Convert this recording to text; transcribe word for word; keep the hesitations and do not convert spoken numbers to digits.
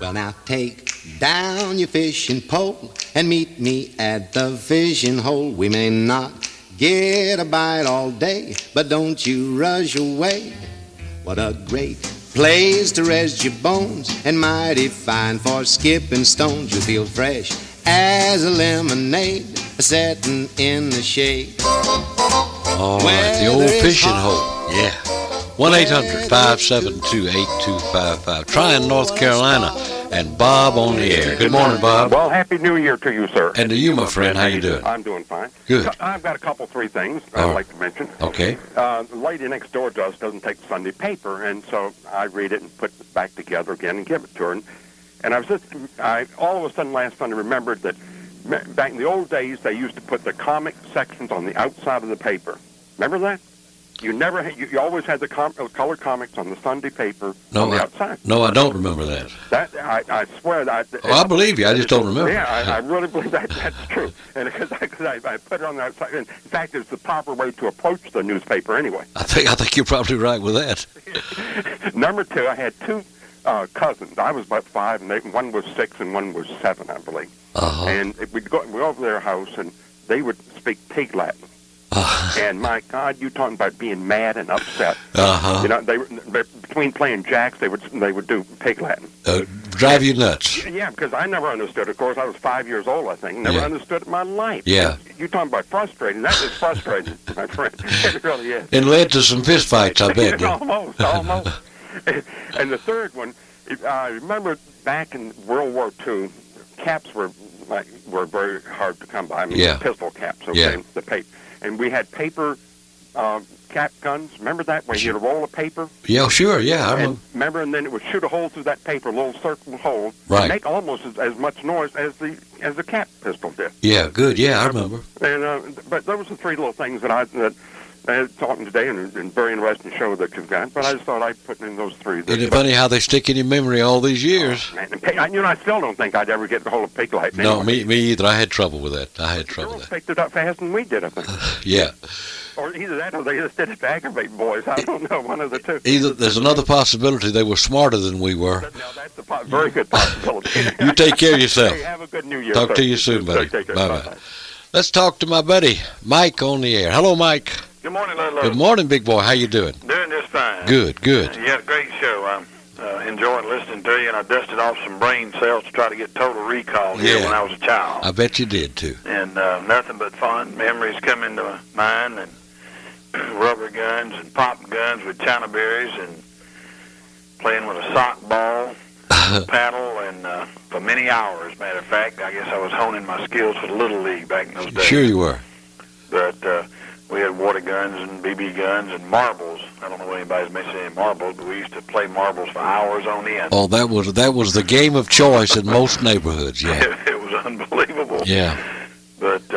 Well, now take down your fishing pole and meet me at the fishing hole. We may not get a bite all day, but don't you rush away. What a great place to rest your bones, and mighty fine for skipping stones. You feel fresh as a lemonade, setting in the shade. All right, the old fishing hole. Yeah. one eight hundred five seven two eight two five five. Tryon, North Carolina, and Bob on the air. Good morning, Bob. Well, Happy New Year to you, sir. And to you, my friend. How you doing? I'm doing fine. Good. I've got a couple, three things I'd right. like to mention. Okay. Uh, the lady next door to us doesn't take the Sunday paper, and so I read it and put it back together again and give it to her. And, and I was just, I all of a sudden last Sunday remembered that back in the old days, they used to put the comic sections on the outside of the paper. Remember that? You never, had, you, you always had the com- color comics on the Sunday paper no, on the I, outside. No, I don't remember that. That I, I swear that. Oh, I believe you. I just don't remember. Yeah, I, I really believe that that's true. And because I, cause I, I put it on the outside. In fact, it's the proper way to approach the newspaper anyway. I think I think you're probably right with that. Number two, I had two uh, cousins. I was about five, and they, one was six, and one was seven, I believe. Uh-huh. And we'd go, we'd go over to their house, and they would speak pig Latin. Uh, and my God, you talking about being mad and upset? Uh-huh. You know, they were they, between playing jacks, they would they would do pig Latin. Uh, drive you nuts. Yeah, because I never understood. Of course, I was five years old. I think never yeah. understood it in my life. Yeah. And you talking about frustrating? That is frustrating, my friend. It really is. It led to some fist fights, I bet. almost, almost. And the third one, I remember back in World War Two, caps were like were very hard to come by. I mean, yeah. pistol caps. Okay, yeah. The paper. And we had paper uh, cap guns. Remember that? Where you had a roll of paper? Yeah, sure, yeah. I and remember, and then it would shoot a hole through that paper, a little circle hole, right. and make almost as, as much noise as the as the cap pistol did. Yeah, good. Yeah, I remember. And uh, but those are three little things that I that I had talking today, and, and very interesting show that you've got. But I just thought I'd put in those three. Isn't it funny how they stick in your memory all these years? Oh, man, and, you know, I still don't think I'd ever get the whole of pig Latin. No, anyway. me me either. I had trouble with that. I had trouble The with girls picked it up faster than we did, I think. yeah. Or either that, or they just did it to aggravate boys. I don't know, one of the two. Either there's another possibility they were smarter than we were. No, that's a po- very good possibility. You take care of yourself. Hey, have a good New Year. Talk sir. to you soon, buddy. Take care. Bye-bye. Bye-bye. Let's talk to my buddy Mike on the air. Hello, Mike. Good morning, Ludlow. Good morning, big boy. How you doing? Doing just fine. Good, good. Uh, you had a great show. I'm uh, enjoying listening to you, and I dusted off some brain cells to try to get total recall here Yeah. when I was a child. I bet you did, too. And uh, nothing but fun memories come into my mind, and rubber guns and pop guns with China berries and playing with a sock ball, paddle, and uh, for many hours, matter of fact. I guess I was honing my skills for the Little League back in those days. Sure you were. But uh, we had water guns and B B guns and marbles. I don't know if anybody's mentioned any marbles, but we used to play marbles for hours on end. Oh, that was that was the game of choice in most neighborhoods, yeah. It, it was unbelievable. Yeah.